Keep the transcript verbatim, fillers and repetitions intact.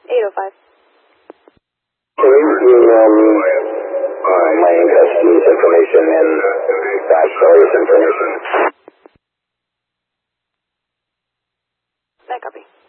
eight oh five. Can you email me uh, my customer's information and that seller's information? I copy.